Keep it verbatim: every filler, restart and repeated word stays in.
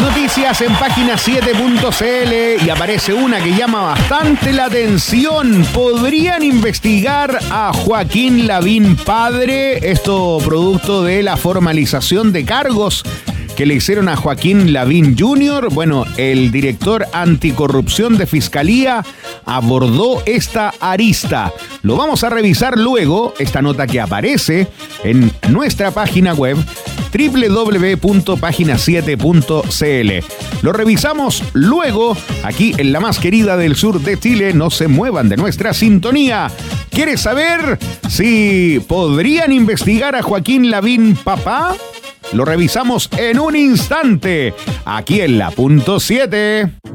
Noticias en página siete punto c l y aparece una que llama bastante la atención. ¿Podrían investigar a Joaquín Lavín padre? Esto producto de la formalización de cargos que le hicieron a Joaquín Lavín junior Bueno, el director anticorrupción de Fiscalía abordó esta arista. Lo vamos a revisar luego, esta nota que aparece en nuestra página web doble u doble u doble u punto página siete punto c l. Lo revisamos luego aquí en la más querida del sur de Chile. No se muevan de nuestra sintonía. ¿Quieres saber si podrían investigar a Joaquín Lavín papá? Lo revisamos en un instante, aquí en la punto siete.